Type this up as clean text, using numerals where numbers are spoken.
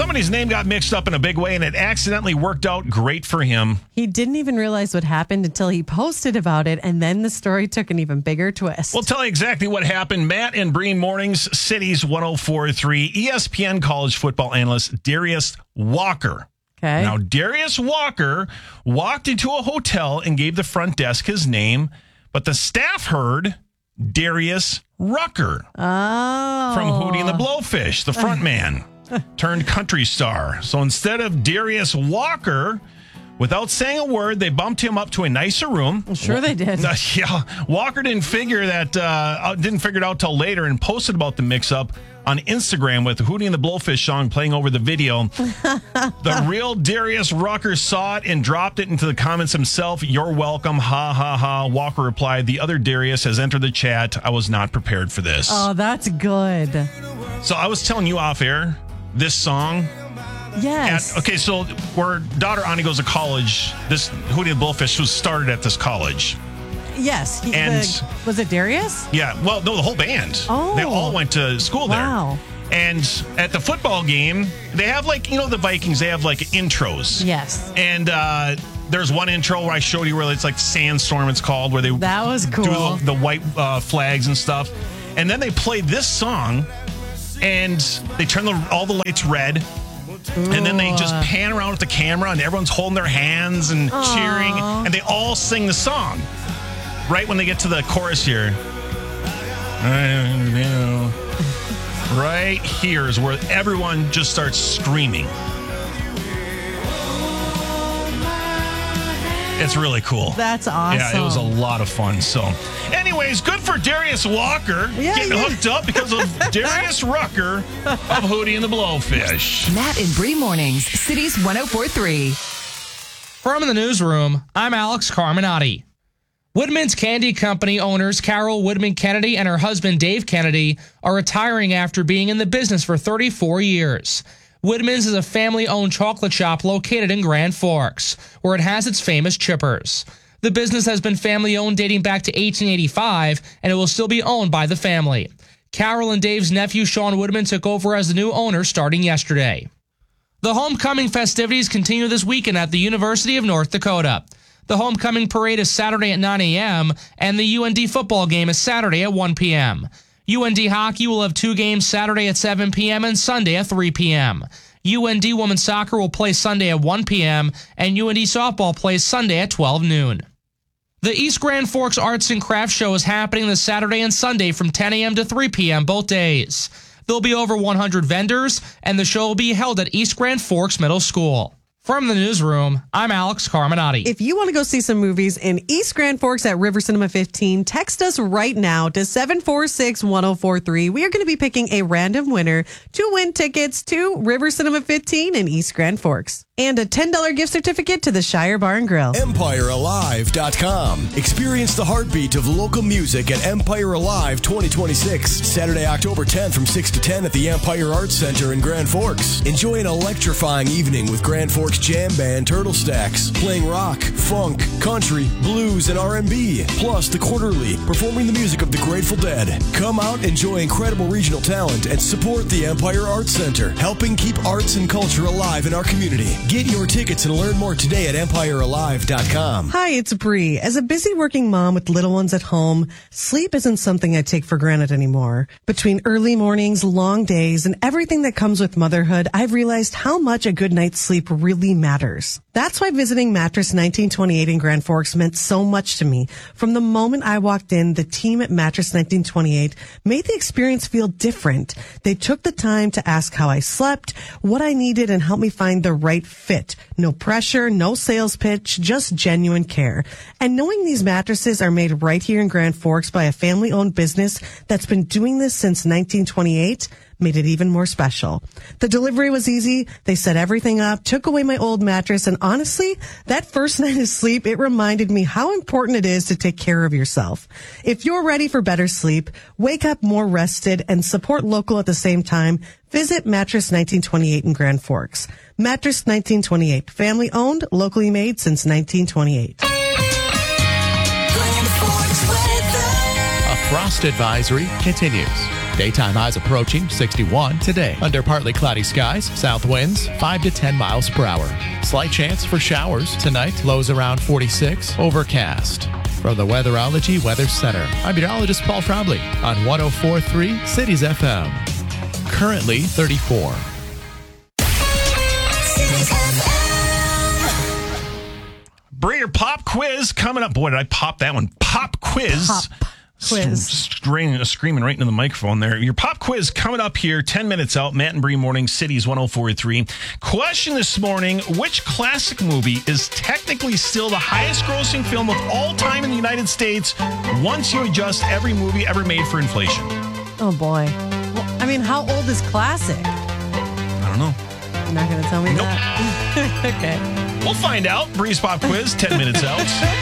somebody's name got mixed up in a big way, and it accidentally worked out great for him. He didn't even realize what happened until he posted about it, and then the story took an even bigger twist. We'll tell you exactly what happened. Matt and Breen Mornings, Cities 104.3, ESPN college football analyst Darius Walker. Okay. Now, Darius Walker walked into a hotel and gave the front desk his name, but the staff heard Darius Rucker from Hootie and the Blowfish, the front man turned country star. So instead of Darius Walker, without saying a word, they bumped him up to a nicer room. I'm sure they did. Yeah, Walker didn't figure it out till later and posted about the mix-up on Instagram with the Hootie and the Blowfish song playing over the video. The real Darius Rucker saw it and dropped it into the comments himself. You're welcome. Ha, ha, ha. Walker replied, the other Darius has entered the chat. I was not prepared for this. Oh, that's good. So I was telling you off air, this song. Yes. So where daughter Ani goes to college, this Hootie and the Blowfish was started at this college. Yes. Was it Darius? Yeah. Well, no, the whole band. Oh. They all went to school there. Wow. And at the football game, they have the Vikings, they have intros. Yes. And there's one intro where I showed you where it's like Sandstorm, it's called, where that was cool. Do the white flags and stuff. And then they play this song and they turn all the lights red. Ooh. And then they just pan around with the camera and everyone's holding their hands and cheering. And they all sing the song. Right when they get to the chorus here. Right here is where everyone just starts screaming. It's really cool. That's awesome. Yeah, it was a lot of fun. So, anyways, good for Darius Walker getting hooked up because of Darius Rucker of Hootie and the Blowfish. Matt and Bree Mornings, Cities 104.3. From the newsroom, I'm Alex Carminati. Woodman's Candy Company owners Carol Woodman Kennedy and her husband Dave Kennedy are retiring after being in the business for 34 years. Woodman's is a family-owned chocolate shop located in Grand Forks, where it has its famous chippers. The business has been family-owned dating back to 1885, and it will still be owned by the family. Carol and Dave's nephew Sean Woodman took over as the new owner starting yesterday. The homecoming festivities continue this weekend at the University of North Dakota. The homecoming parade is Saturday at 9 a.m., and the UND football game is Saturday at 1 p.m. UND hockey will have 2 games Saturday at 7 p.m. and Sunday at 3 p.m. UND women's soccer will play Sunday at 1 p.m., and UND softball plays Sunday at 12 noon. The East Grand Forks Arts and Crafts Show is happening this Saturday and Sunday from 10 a.m. to 3 p.m. both days. There'll be over 100 vendors, and the show will be held at East Grand Forks Middle School. From the newsroom, I'm Alex Carminati. If you want to go see some movies in East Grand Forks at River Cinema 15, text us right now to 746-1043. We are going to be picking a random winner to win tickets to River Cinema 15 in East Grand Forks. And a $10 gift certificate to the Shire Bar and Grill. EmpireAlive.com. Experience the heartbeat of local music at Empire Alive 2026. Saturday, October 10th from 6 to 10 at the Empire Arts Center in Grand Forks. Enjoy an electrifying evening with Grand Forks Jam Band Turtle Stacks, playing rock, funk, country, blues, and R&B. Plus, The Quarterly, performing the music of the Grateful Dead. Come out, enjoy incredible regional talent, and support the Empire Arts Center, helping keep arts and culture alive in our community. Get your tickets and learn more today at EmpireAlive.com. Hi, it's Bree. As a busy working mom with little ones at home, sleep isn't something I take for granted anymore. Between early mornings, long days, and everything that comes with motherhood, I've realized how much a good night's sleep really matters. That's why visiting Mattress 1928 in Grand Forks meant so much to me. From the moment I walked in, the team at Mattress 1928 made the experience feel different. They took the time to ask how I slept, what I needed, and help me find the right fit. No pressure, no sales pitch, just genuine care. And knowing these mattresses are made right here in Grand Forks by a family-owned business that's been doing this since 1928 made it even more special. The delivery was easy. They set everything up, took away my old mattress, and honestly, that first night of sleep, it reminded me how important it is to take care of yourself. If you're ready for better sleep, wake up more rested, and support local at the same time, visit Mattress 1928 in Grand Forks. Mattress 1928, family owned, locally made since 1928. A frost advisory continues. Daytime highs approaching 61 today. Under partly cloudy skies, south winds 5 to 10 miles per hour. Slight chance for showers tonight. Lows around 46. Overcast. From the Weatherology Weather Center, I'm meteorologist Paul Trombley on 104.3 Cities FM. Currently 34. Bring your pop quiz coming up. Boy, did I pop that one. Pop quiz. Pop quiz. Screaming right into the microphone there. Your pop quiz coming up here, 10 minutes out. Matt and Bree Morning, Cities 104.3. Question this morning, which classic movie is technically still the highest grossing film of all time in the United States once you adjust every movie ever made for inflation? Oh, boy. Well, I mean, how old is classic? I don't know. You're not going to tell me Nope. that? Okay. We'll find out. Bree's Pop Quiz, 10 minutes out.